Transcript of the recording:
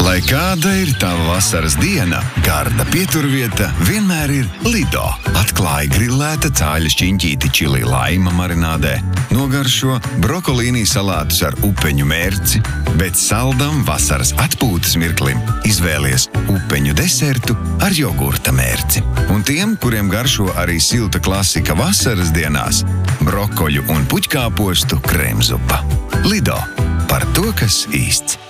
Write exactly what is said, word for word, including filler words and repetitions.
Lai kāda ir tava vasaras diena, garda pieturvieta vienmēr ir Lido. Atklāj grillēta cāļa šķiņķīti čili laima marinādē, nogaršo brokolīnī salātus ar upeņu mērci, bet saldam vasaras atpūtas mirklim izvēlies upeņu desertu ar jogurta mērci. Un tiem, kuriem garšo arī silta klasika vasaras dienās, brokoļu un puķkāpostu krēmzupa. Lido. Par to, kas īsts.